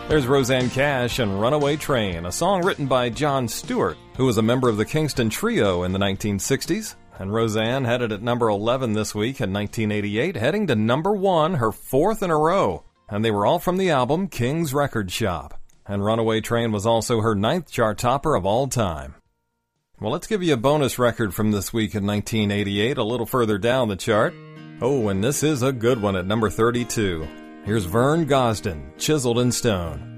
There's Rosanne Cash and Runaway Train, a song written by Jon Stewart, who was a member of the Kingston Trio in the 1960s. And Rosanne had it at number 11 this week in 1988, heading to number 1, her 4th in a row. And they were all from the album King's Record Shop. And Runaway Train was also her 9th chart topper of all time. Well, let's give you a bonus record from this week in 1988, a little further down the chart. Oh, and this is a good one at number 32. Here's Vern Gosdin, Chiseled in Stone.